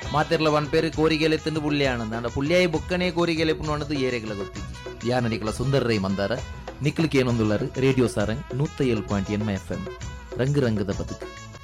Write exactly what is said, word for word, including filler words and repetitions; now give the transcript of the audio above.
ಮಾತೆರ್ಲ ಒಂದ್ ಪೇರು ಕೋರಿಗೆಲೆ ತಿಂದು ಪುಳ್ಳಿಯಾನಂದ ಅಂಡ ಪುಳ್ಳಿಯಾಯಿ ಬೊಕ್ಕನೇ ಕೋರಿಗೆಲೆ ಪುಣ್ಣದು ಏರೆಗಳ ಗೊತ್ತಿಜ್ಜಿ ಯಾನ ನಿಕಲ ಸುಂದರ ರೈ ಮಂದಾರ ನಿಕ್ಲಿಕ್ಕೆ ಏನೊಂದುಳ್ಳರು ರೇಡಿಯೋ ಸಾರಂಗ್ ನೂತ್ತ ಏಳು ಪಾಯಿಂಟ್ ಎನ್ಮ ಎಫ್ ಎಂ ರಂಗು ರಂಗದ ಬದುಕು.